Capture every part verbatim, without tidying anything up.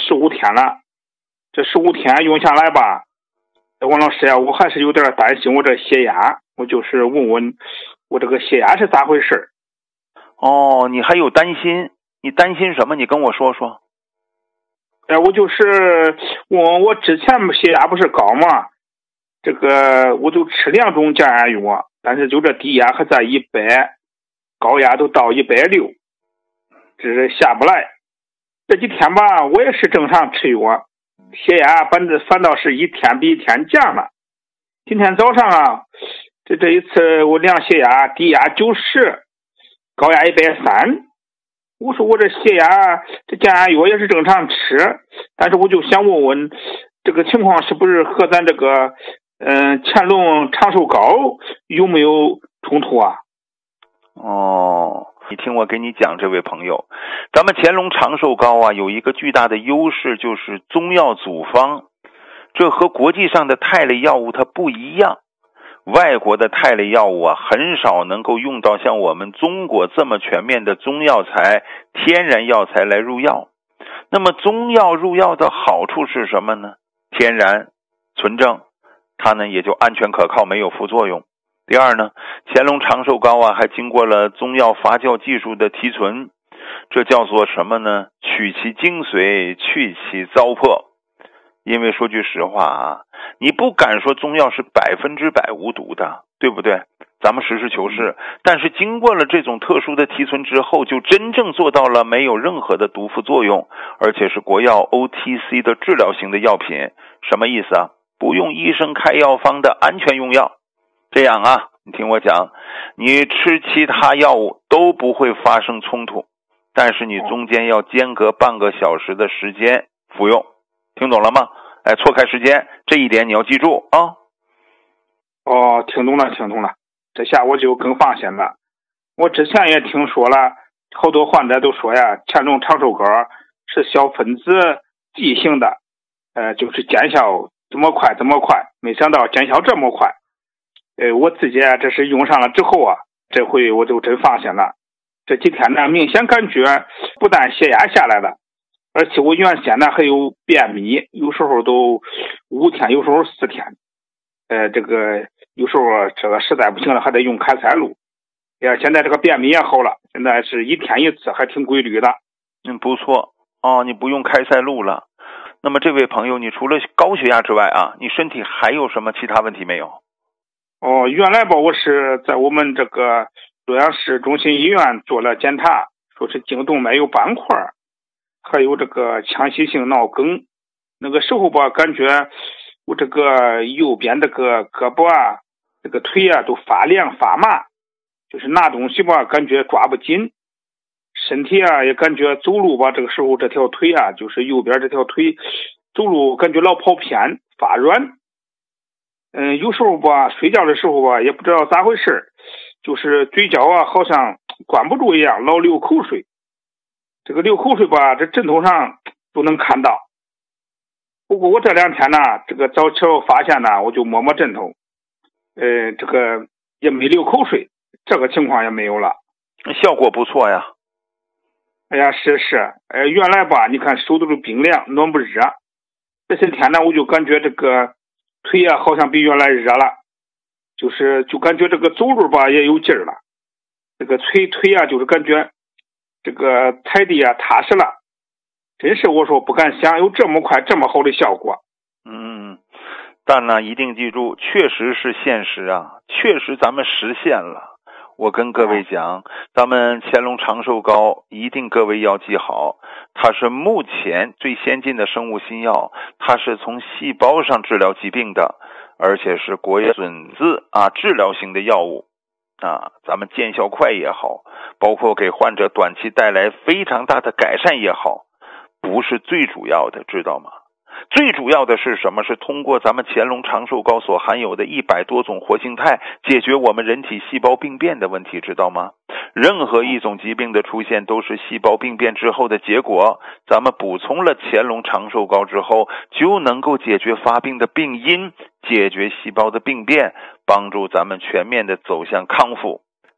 十五天了，这十五天用下来吧，王老师呀，我还是有点担心我这血压，我就是问问我这个血压是咋回事。 哦，你还有担心？你担心什么？你跟我说说。 哎，我就是我我之前血压不是高嘛，这个我就吃两种降压药，但是就这低压还在一百，高压都到一百六，这是下不来。这几天吧，我也是正常吃药，血压反正反倒是一天比一天降了。今天早上啊，这这一次我量血压，低压九十，高压一百三。我说我这血压这降压药也是正常吃，但是我就想问问，这个情况是不是和咱这个嗯、呃、乾隆长寿膏有没有冲突啊？ 哦，你听我给你讲，这位朋友，咱们乾隆长寿膏啊有一个巨大的优势，就是中药组方，这和国际上的肽类药物它不一样。外国的肽类药物啊，很少能够用到像我们中国这么全面的中药材、天然药材来入药。那么中药入药的好处是什么呢？天然、纯正，它呢也就安全可靠，没有副作用。第二呢，乾隆长寿膏啊还经过了中药发酵技术的提纯，这叫做什么呢？取其精髓，去其糟粕。因为说句实话啊，你不敢说中药是百分之百无毒的，对不对？咱们实事求是，但是经过了这种特殊的提纯之后，就真正做到了没有任何的毒副作用，而且是国药 O T C 的治疗型的药品。什么意思啊？不用医生开药方的安全用药。这样啊，你听我讲，你吃其他药物都不会发生冲突，但是你中间要间隔半个小时的时间服用。听懂了吗？哎，错开时间，这一点你要记住啊。 哦，听懂了，听懂了，这下我就更放心了。我之前也听说了，好多患者都说呀，乾隆长寿膏是小分子剂型的，呃，就是见效这么快这么快，没想到见效这么快。呃，我自己啊，这是用上了之后啊，这回我就真放心了。这几天呢，明显感觉不但血压下来了，而且我原先呢还有便秘，有时候都五天，有时候四天。呃，这个有时候这个实在不行了，还得用开塞露。哎呀，现在这个便秘也好了，现在是一天一次，还挺规律的。 嗯，不错哦，你不用开塞露了。那么这位朋友，你除了高血压之外啊，你身体还有什么其他问题没有？ 哦，原来吧，我是在我们这个洛阳市中心医院做了检查，说是颈动脉有斑块，还有这个腔隙性脑梗。那个时候吧，感觉我这个右边这个胳膊啊，这个腿啊都发凉发麻，就是拿东西吧感觉抓不紧，身体啊也感觉走路吧，这个时候这条腿啊，就是右边这条腿走路感觉老跑偏发软。嗯，有时候吧睡觉的时候吧也不知道咋回事，就是嘴角啊好像关不住一样，老流口水。这个流口水吧，这枕头上都能看到。不过我这两天呢，这个早晨发现呢，我就摸摸枕头，呃，这个也没流口水，这个情况也没有了， 效果不错呀。 哎呀，是是，呃，原来吧，你看手都是冰凉，暖不热，这些天呢，我就感觉这个腿啊，好像比原来热了，就是就感觉这个走路吧也有劲儿了，这个腿腿啊，就是感觉这个踩地啊踏实了。真是我说不敢想有这么快这么好的效果。 嗯，但呢一定记住，确实是现实啊，确实咱们实现了。我跟各位讲，咱们乾隆长寿膏一定各位要记好，它是目前最先进的生物新药，它是从细胞上治疗疾病的，而且是国药准字啊治疗型的药物啊，咱们见效快也好，包括给患者短期带来非常大的改善也好，不是最主要的，知道吗？最主要的是什么？是通过咱们乾隆长寿膏所含有的一百多种活性肽，解决我们人体细胞病变的问题，知道吗？任何一种疾病的出现都是细胞病变之后的结果，咱们补充了乾隆长寿膏之后，就能够解决发病的病因，解决细胞的病变，帮助咱们全面的走向康复。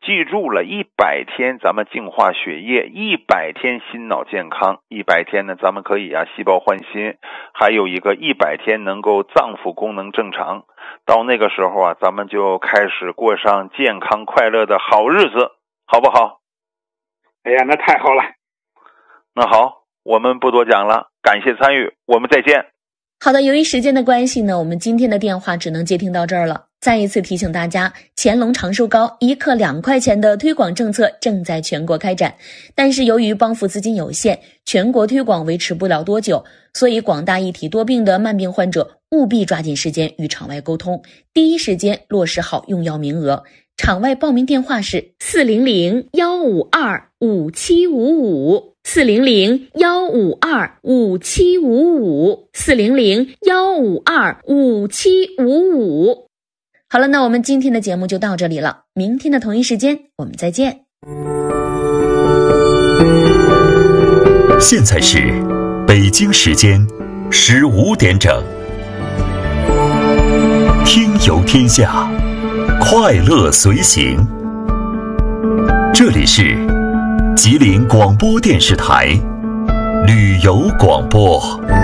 记住了，一百天咱们净化血液，一百天心脑健康，一百天呢咱们可以啊细胞换新，还有一个一百天能够脏腑功能正常。到那个时候啊，咱们就开始过上健康快乐的好日子，好不好？ 哎呀，那太好了。 那好，我们不多讲了，感谢参与，我们再见。 好的，由于时间的关系呢，我们今天的电话只能接听到这儿了。再一次提醒大家，乾隆长寿膏一克两块钱的推广政策正在全国开展，但是由于帮扶资金有限，全国推广维持不了多久，所以广大一体多病的慢病患者务必抓紧时间与场外沟通，第一时间落实好用药名额。场外报名电话是四零零幺五二五七五五。四零零幺五二五七五五，四零零幺五二五七五五。好了，那我们今天的节目就到这里了，明天的同一时间我们再见。 现在是北京时间十五点整，听游天下，快乐随行。这里是吉林广播电视台旅游广播。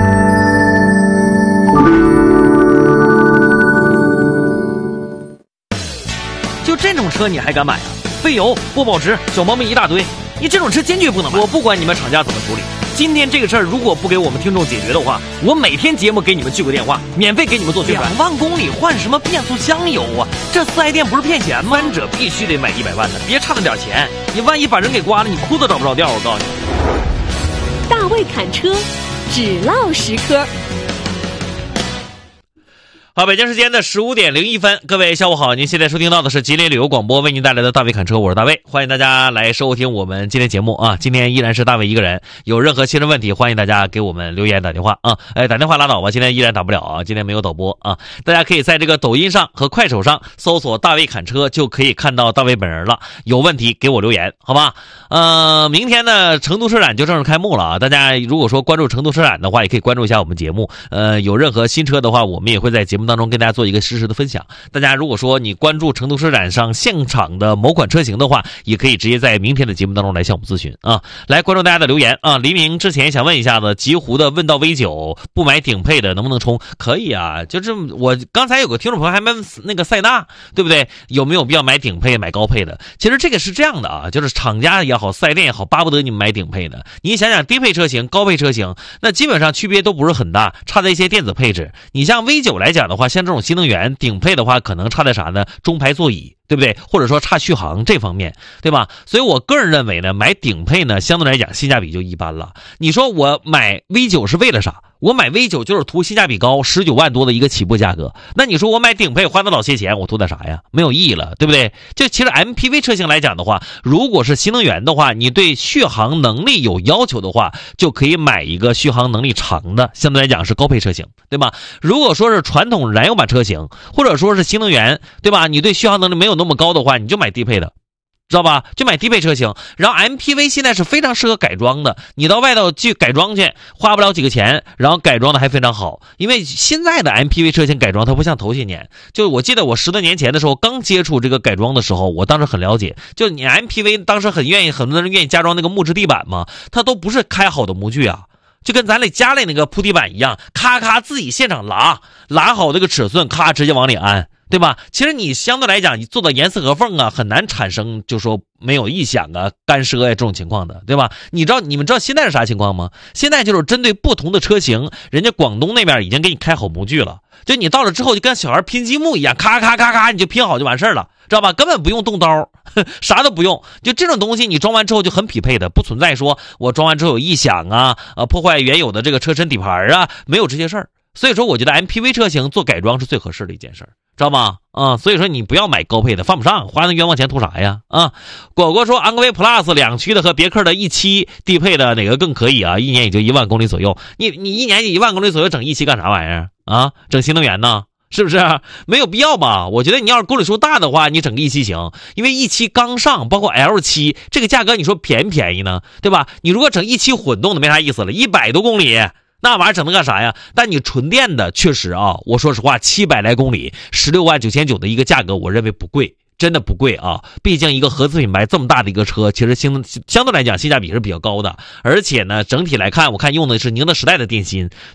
就这种车你还敢买啊？费油、不保值、小毛病一大堆，你这种车坚决不能买。我不管你们厂家怎么处理，今天这个事儿如果不给我们听众解决的话，我每天节目给你们去个电话，免费给你们做宣传。两万公里换什么变速箱油啊？这四 S 店不是骗钱吗？翻者必须得买一百万的，别差那点钱，你万一把人给刮了，你裤子找不着调。我告诉你， 大卫侃车，只唠实科。 好，北京时间的十五点零一分，各位下午好，您现在收听到的是吉林旅游广播为您带来的大卫侃车，我是大卫，欢迎大家来收听我们今天节目啊。今天依然是大卫一个人，有任何新的问题，欢迎大家给我们留言打电话啊。哎，打电话拉倒吧，今天依然打不了啊，今天没有导播啊。大家可以在这个抖音上和快手上搜索大卫侃车，就可以看到大卫本人了。有问题给我留言，好吧？呃，明天呢，成都车展就正式开幕了啊。大家如果说关注成都车展的话，也可以关注一下我们节目。呃，有任何新车的话，我们也会在节目当中跟大家做一个实时的分享。大家如果说你关注成都车展上现场的某款车型的话，也可以直接在明天的节目当中来向我们咨询啊。来关注大家的留言啊。黎明之前想问一下子，极狐的问到 V 九 不买顶配的能不能冲？可以啊，就是我刚才有个听众朋友还问那个塞纳，对不对？有没有必要买顶配买高配的？其实这个是这样的啊，就是厂家也好，四 S 店也好，巴不得你们买顶配的。你想想低配车型、高配车型，那基本上区别都不是很大，差在一些电子配置。你像 V 九 来讲的话，像这种新能源顶配的话，可能差在啥呢？中排座椅，对不对？或者说差续航这方面，对吧？所以我个人认为呢，买顶配呢，相对来讲性价比就一般了。你说我买 V 九 是为了啥？我买 V 九 就是图性价比高，十九万多的一个起步价格。那你说我买顶配花那老些钱，我图点啥呀？没有意义了，对不对？就其实 M P V 车型来讲的话，如果是新能源的话，你对续航能力有要求的话，就可以买一个续航能力长的，相对来讲是高配车型，对吧？如果说是传统燃油版车型，或者说是新能源，对吧？你对续航能力没有那么高的话，你就买低配的。知道吧？就买低配车型，然后 M P V 现在是非常适合改装的，你到外头去改装去，花不了几个钱，然后改装的还非常好。因为现在的 M P V 车型改装，它不像头些年，就我记得我十多年前的时候刚接触这个改装的时候，我当时很了解，就你 M P V 当时很愿意，很多人愿意加装那个木质地板嘛，它都不是开好的模具啊。就跟咱俩家里那个铺地板一样，咔咔自己现场拉，拉好这个尺寸，咔直接往里安，对吧？其实你相对来讲，你做到严丝合缝啊，很难产生就说没有异响啊、干涉呀、啊、这种情况的，对吧？你知道你们知道现在是啥情况吗？现在就是针对不同的车型，人家广东那边已经给你开好模具了，就你到了之后就跟小孩拼积木一样，咔咔咔咔你就拼好就完事儿了，知道吧？根本不用动刀，啥都不用，就这种东西你装完之后就很匹配的，不存在说我装完之后有异响啊、呃破坏原有的这个车身底盘啊，没有这些事儿。所以说我觉得 M P V 车型做改装是最合适的一件事儿，知道吗？啊，所以说你不要买高配的，犯不上，花那冤枉钱图啥呀？啊，果果说昂科威 Plus 两驱的和别克的 E 七 低配的哪个更可以啊？一年也就一万公里左右，你你一年一万公里左右整 E 七 干啥玩意儿啊？整新能源呢？是不是没有必要吧？我觉得你要是公里数大的话，你整个 E 七 行，因为 E 七 刚上，包括 L 七 这个价格，你说便宜不便宜呢？对吧？你如果整 E 七 混动的没啥意思了，一百多公里，那玩意儿整能干啥呀？但你纯电的确实啊，我说实话，七百来公里，十六万九千九的一个价格，我认为不贵。 真的不贵啊，毕竟一个合资品牌这么大的一个车，其实相相对来讲性价比是比较高的，而且呢，整体来看，我看用的是宁德时代的电芯，